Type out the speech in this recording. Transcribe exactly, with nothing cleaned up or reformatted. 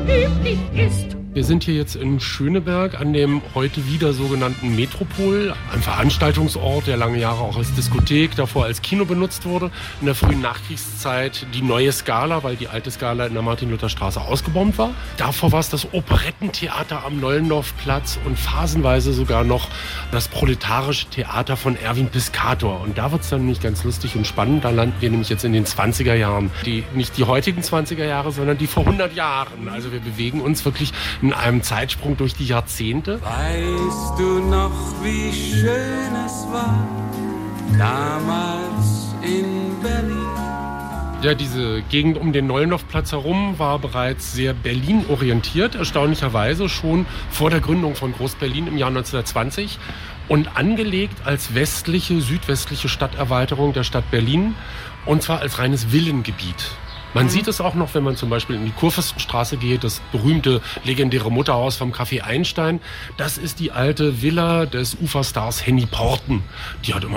üblich ist. Wir sind hier jetzt in Schöneberg an dem heute wieder sogenannten Metropol, ein Veranstaltungsort, der lange Jahre auch als Diskothek, davor als Kino benutzt wurde. In der frühen Nachkriegszeit die neue Scala, weil die alte Scala in der Martin-Luther-Straße ausgebombt war. Davor war es das Operettentheater am Nollendorfplatz und phasenweise sogar noch das proletarische Theater von Erwin Piscator. Und da wird es dann nämlich ganz lustig und spannend. Da landen wir nämlich jetzt in den zwanziger Jahren. Die, nicht die heutigen zwanziger Jahre, sondern die vor hundert Jahren. Also wir bewegen uns wirklich in einem Zeitsprung durch die Jahrzehnte. Weißt du noch, wie schön es war, damals in Berlin? Ja, diese Gegend um den Nollendorfplatz herum war bereits sehr Berlin-orientiert, erstaunlicherweise schon vor der Gründung von Groß-Berlin im Jahr neunzehnhundertzwanzig und angelegt als westliche, südwestliche Stadterweiterung der Stadt Berlin und zwar als reines Villengebiet. Man sieht es auch noch, wenn man zum Beispiel in die Kurfürstenstraße geht, das berühmte, legendäre Mutterhaus vom Café Einstein. Das ist die alte Villa des Uferstars Henny Porten. Die hat immer